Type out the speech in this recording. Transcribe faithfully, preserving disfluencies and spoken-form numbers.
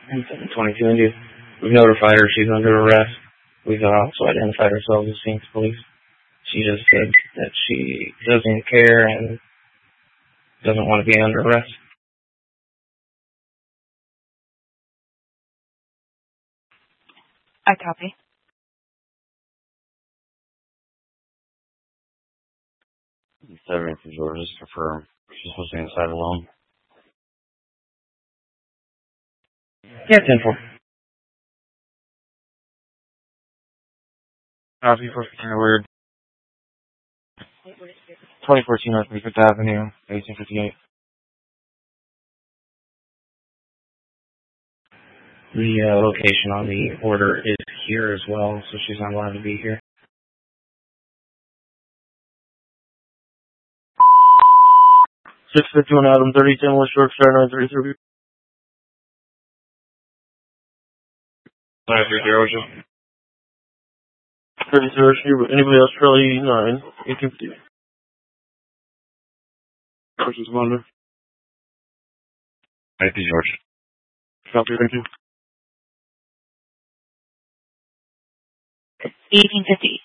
twenty-two India. We've notified her she's under arrest. We've also identified ourselves as Phoenix Police. She just said that she doesn't care and doesn't want to be under arrest. I copy. Seven for Georgia, just confirm. She's supposed to be inside alone. Yeah, ten four. Copy for Word. twenty fourteen North Fifth Avenue, eighteen fifty-eight. The uh, location on the order is here as well, so she's not allowed to be here. six fifty-one Adam, thirty ten West Yorkshire, nine thirty-three. nine three zero, Joe. thirty-zero, anybody else, Charlie nine, eighteen fifty. Questions, Commander? Thank you, George. Copy, thank you. eighteen fifty.